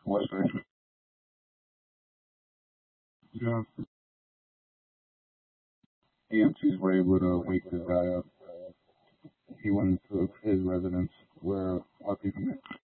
Western. Yeah. EMTs were able to wake this guy up. He went to his residence where our people met.